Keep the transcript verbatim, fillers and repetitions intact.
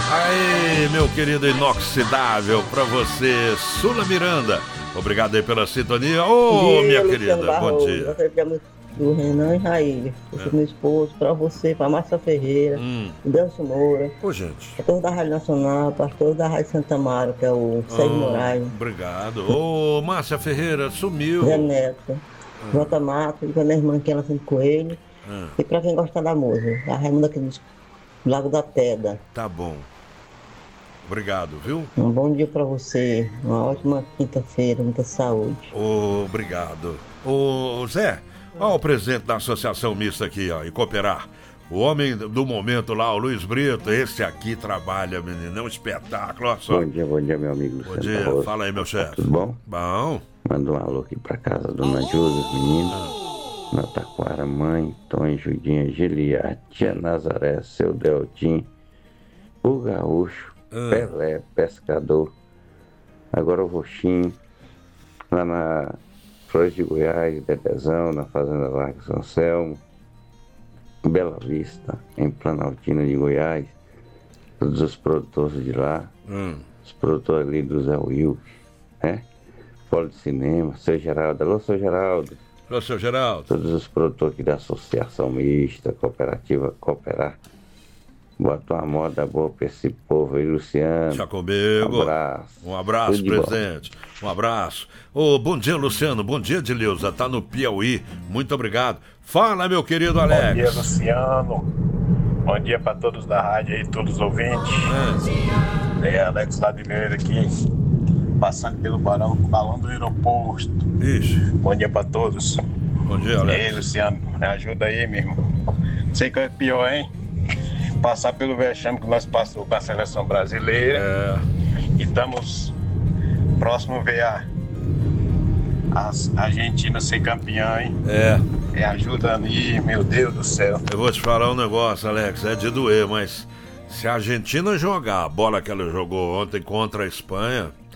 Aí, meu querido inoxidável, pra você, Sula Miranda. Obrigado aí pela sintonia. Ô, oh, minha querida, bom dia. Do Renan e Raília, é. Meu esposo, pra você, pra Márcia Ferreira, hum. Delcio Moura, Ô, gente. pastor da Rádio Nacional, pastor da Rádio Santa Amaro, que é o Sérgio oh, Moraes. Obrigado. Ô, oh, Márcia Ferreira, sumiu. Zé Neto, ah. Jota Mato, e pra minha irmã que ela sempre Coelho. Ah. E pra quem gosta da música, a Raimunda aqui do Lago da Pedra. Tá bom. Obrigado, viu? Um bom dia pra você, uma ótima quinta-feira, muita saúde. Oh, obrigado. Ô, oh, Zé, olha o presidente da Associação Mista aqui, ó, em Cooperar. O homem do momento lá, o Luiz Brito, esse aqui trabalha, menino, é um espetáculo, olha só. Bom dia, bom dia, meu amigo. Bom dia, Rosa. Fala aí, meu chefe. Tudo bom? Bom. Manda um alô aqui pra casa, dona Júlia, os meninos. Ah. Na Taquara, mãe, Tom, Judinha, Giliar, tia Nazaré, seu Deltim, o Gaúcho, ah. Pelé, pescador, agora o Roxinho, lá na Flores de Goiás, Dedezão, na Fazenda Larga São Selmo, Bela Vista, em Planaltina de Goiás, todos os produtores de lá, hum. os produtores ali do Zé Will, né? Polo de Cinema, seu Geraldo, alô, seu Geraldo. Alô, seu Geraldo. Todos os produtores aqui da Associação Mista, Cooperativa Cooperar. Bota uma moda boa pra esse povo aí, Luciano. Já comigo. Um abraço. Um abraço, presidente. Um abraço. Ô, oh, bom dia, Luciano. Bom dia, Dileuza. Tá no Piauí. Muito obrigado. Fala, meu querido Alex. Bom dia, Luciano. Bom dia pra todos da rádio aí, todos os ouvintes. É, é Alex Ladileira aqui, passando pelo balão, balão do aeroporto. Ixi. Bom dia pra todos. Bom dia, Alex. Ei, Luciano, me ajuda aí, meu irmão. Sei que é pior, hein? Passar pelo vexame que nós passamos com a seleção brasileira. É. E estamos próximo a ver a, a Argentina ser campeã, hein? É. É ajuda aí, meu Deus do céu. Eu vou te falar um negócio, Alex, é de doer, mas se a Argentina jogar a bola que ela jogou ontem contra a Espanha,